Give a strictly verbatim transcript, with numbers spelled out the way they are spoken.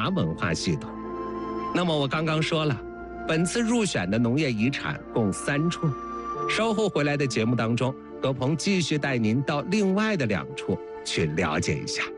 华文化系统。那么我刚刚说了，本次入选的农业遗产共三处，稍后回来的节目当中，葛鹏继续带您到另外的两处去了解一下。